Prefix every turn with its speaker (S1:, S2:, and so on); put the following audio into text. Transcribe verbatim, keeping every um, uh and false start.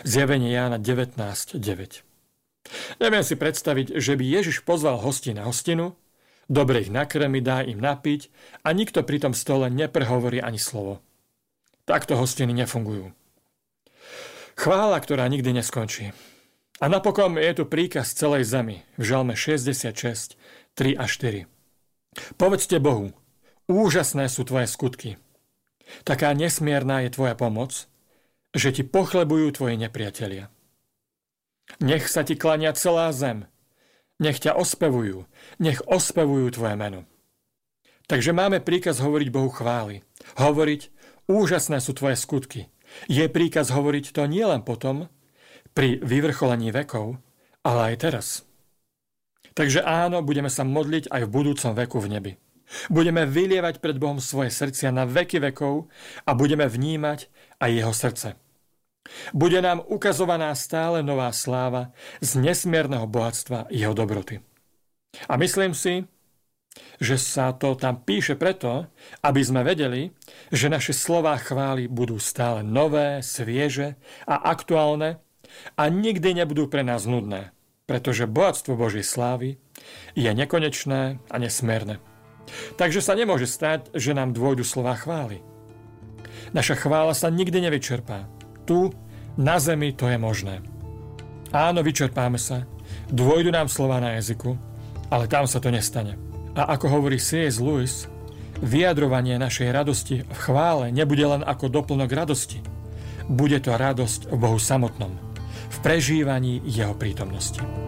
S1: Zjavenie Jána devätnásť deväť. Neviem si predstaviť, že by Ježiš pozval hostí na hostinu, dobre ich nakrmi, dá im napiť a nikto pri tom stole neprehovorí ani slovo. Takto hostiny nefungujú. Chvála, ktorá nikdy neskončí. A napokon je tu príkaz celej zemi v Žalme šesťdesiatšesť, tri a štyri. Povedzte Bohu, úžasné sú tvoje skutky. Taká nesmierna je tvoja pomoc, že ti pochlebujú tvoji nepriatelia. Nech sa ti klania celá zem, nech ťa ospevujú, nech ospevujú tvoje meno. Takže máme príkaz hovoriť Bohu chvály, hovoriť, úžasné sú tvoje skutky. Je príkaz hovoriť to nielen potom, pri vyvrcholení vekov, ale aj teraz. Takže áno, budeme sa modliť aj v budúcom veku v nebi. Budeme vylievať pred Bohom svoje srdcia na veky vekov a budeme vnímať aj jeho srdce. Bude nám ukazovaná stále nová sláva z nesmierneho bohatstva jeho dobroty. A myslím si, že sa to tam píše preto, aby sme vedeli, že naše slová chvály budú stále nové, svieže a aktuálne a nikdy nebudú pre nás nudné, pretože bohatstvo Božej slávy je nekonečné a nesmierne. Takže sa nemôže stať, že nám dôjdu slová chvály. Naša chvála sa nikdy nevyčerpá. Tu, na zemi, to je možné. Áno, vyčerpáme sa, dôjdu nám slová na jazyku, ale tam sa to nestane. A ako hovorí C S Lewis, vyjadrovanie našej radosti v chvále nebude len ako doplnok radosti. Bude to radosť v Bohu samotnom, v prežívaní jeho prítomnosti.